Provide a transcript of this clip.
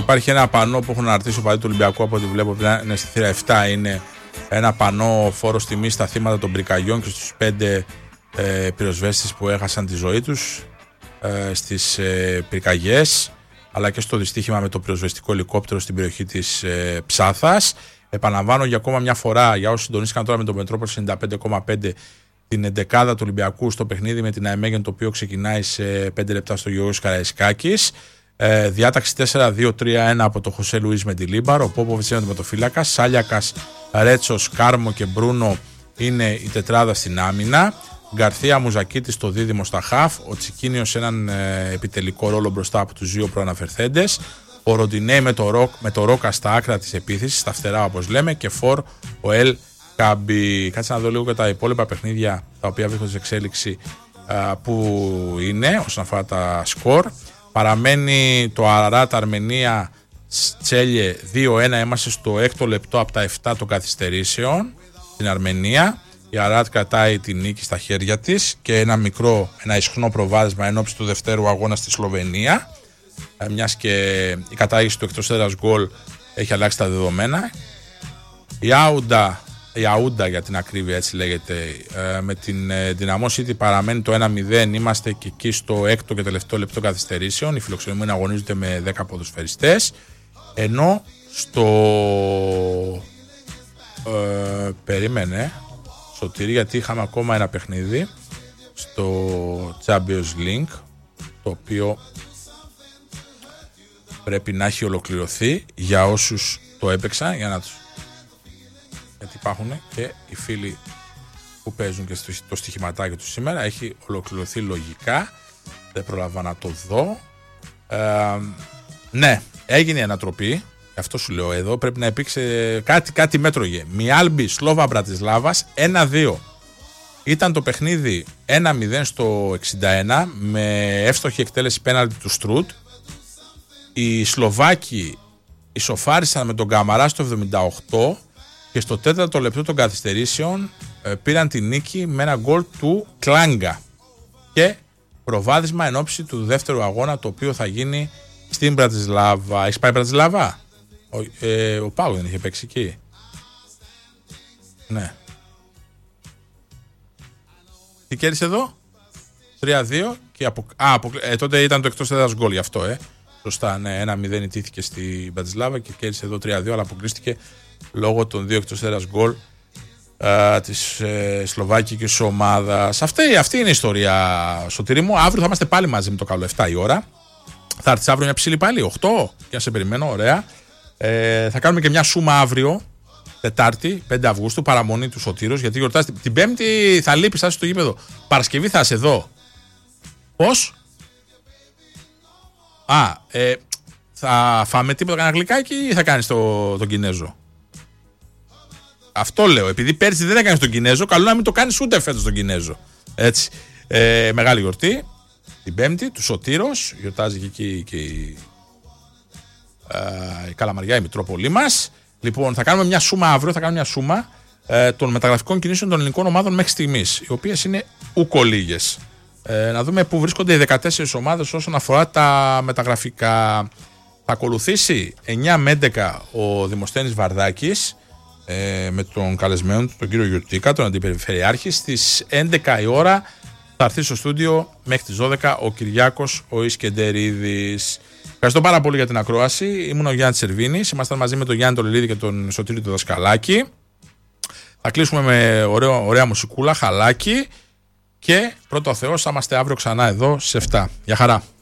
υπάρχει ένα πανό που έχουν αναρτήσει ο παδί του Ολυμπιακού, από ό,τι βλέπω είναι στη θύρα 7, είναι ένα πανό φόρος τιμής στα θύματα των πυρκαγιών και στους 5 πυροσβέστες που έχασαν τη ζωή τους στις πυρκαγιές, αλλά και στο δυστύχημα με το πυροσβεστικό ελικόπτερο στην περιοχή της Ψάθας. Επαναλαμβάνω για ακόμα μια φορά, για όσους συντονίστηκαν τώρα με το Μετρόπολη 95,5, την εντεκάδα του Ολυμπιακού στο παιχνίδι με την ΑΕΜΕΓΕΝ, το οποίο ξεκινάει σε 5 λεπτά στο Γιώργος Καραϊσκάκης. Διάταξη 4-2-3-1 από το Χωσέ Λουίς Μεντιλίμπαρ. Ο Πόποβιτς είναι ο τερματοφύλακας. Σάλιακας, Ρέτσος, Κάρμο και Μπρούνο είναι η τετράδα στην άμυνα. Γκαρθία, Μουζακίτης στο δίδυμο στα χαφ. Ο σε έναν επιτελικό ρόλο μπροστά από τους δύο προαναφερθέντες. Ο Ροντινέ με το Ρόκα στα άκρα της επίθεσης, στα φτερά όπως λέμε. Και φορ ο Ελ Καμπι. Κάτσε να δω λίγο και τα υπόλοιπα παιχνίδια τα οποία βρίσκονται σε εξέλιξη που είναι όσον αφορά τα σκορ. Παραμένει το Αραράτ Αρμενία Τσέλιε 2-1. Είμαστε στο 6ο λεπτό από τα 7 των καθυστερήσεων στην Αρμενία. Η Αραράτ κρατάει τη νίκη στα χέρια της και ένα ισχνό προβάδισμα εν ώψη του δευτέρου αγώνα στη Σλοβενία. Μιας και η κατάγηση του εκτός έδρας γκολ έχει αλλάξει τα δεδομένα. Η Αούντα για την ακρίβεια, έτσι λέγεται, με την Δυναμό City παραμένει το 1-0. Είμαστε και εκεί στο 6ο και τελευταίο λεπτό καθυστερήσεων. Οι φιλοξενούμενοι αγωνίζονται με 10 ποδοσφαιριστές. Ενώ στο περίμενε Σωτήρη, γιατί είχαμε ακόμα ένα παιχνίδι στο Champions League, το οποίο πρέπει να έχει ολοκληρωθεί για όσους το έπαιξαν, γιατί υπάρχουν και οι φίλοι που παίζουν και το στοιχηματάκι του σήμερα. Έχει ολοκληρωθεί λογικά, δεν προλαβα να το δω. Ναι, έγινε η ανατροπή, γι' αυτό σου λέω εδώ πρέπει να υπήρξε κάτι μέτρωγε. Μιάλμπι Σλόβα Μπρατισλάβας 1-2. Ήταν το παιχνίδι 1-0 στο 61 με εύστοχη εκτέλεση πέναλτι του Στρούτ. Οι Σλοβάκοι ισοφάρισαν με τον Καμαρά στο 78 και στο 4ο λεπτό των καθυστερήσεων πήραν τη νίκη με ένα γκολ του Κλάγκα και προβάδισμα εν ώψη του δεύτερου αγώνα, το οποίο θα γίνει στην Μπρατισλάβα. Έχεις πάει Μπρατισλάβα? Ο Πάου δεν είχε παίξει εκεί? Ναι. Τι κέρδισε εδώ? 3-2 και τότε ήταν το εκτός έδρας γκολ, γι' αυτό σωστά, ναι, 1-0 ιτήθηκε στη Μπρατισλάβα και κέρδισε εδώ 3-2, αλλά αποκλείστηκε λόγω των 2 εκτός έδρας γκολ της σλοβάκικης ομάδας. Αυτή είναι η ιστορία, Σωτήρη μου. Αύριο θα είμαστε πάλι μαζί με το καλό 7 η ώρα. Θα έρθεις αύριο μια ψήλη πάλι 8 και να σε περιμένω, ωραία. Θα κάνουμε και μια σούμα αύριο, Τετάρτη 5 Αυγούστου, παραμονή του Σωτήρος, γιατί γιορτάζει την Πέμπτη. Θα λείπεις, θα είσαι στο γήπεδο. Παρασκευή θα είσαι εδώ. Πώς? Θα φάμε τίποτα, κανένα γλυκάκι, ή θα κάνεις τον Κινέζο? Αυτό λέω. Επειδή πέρσι δεν έκανες τον Κινέζο, καλό να μην το κάνεις ούτε φέτος τον Κινέζο. Έτσι. Μεγάλη γιορτή. Την Πέμπτη του Σωτήρος. Γιορτάζει και εκεί και η Καλαμαριά, η Μητρόπολη μας. Λοιπόν, θα κάνουμε μια σούμα αύριο. Θα κάνουμε μια σούμα των μεταγραφικών κινήσεων των ελληνικών ομάδων μέχρι στιγμής, οι οποίες είναι ουκολίγες. Να δούμε πού βρίσκονται οι 14 ομάδες όσον αφορά τα μεταγραφικά. Θα ακολουθήσει 9 με 11 ο Δημοσθένης Βαρδάκης με τον καλεσμένο του, τον κύριο Γιουρτίκα, τον Αντιπεριφερειάρχη. Στις 11 η ώρα θα έρθει στο στούντιο μέχρι τις 12 ο Κυριάκος ο Ισκεντερίδης. Ευχαριστώ πάρα πολύ για την ακρόαση. Ήμουν ο Γιάννης Σερβίνης. Ήμασταν μαζί με τον Γιάννη τον Λιλίδη και τον Σωτήρη τον Δασκαλάκη. Θα κλείσουμε με ωραία μουσικούλα, χαλάκι. Και πρώτο ο Θεός, θα είμαστε αύριο ξανά εδώ στις 7. Γεια χαρά.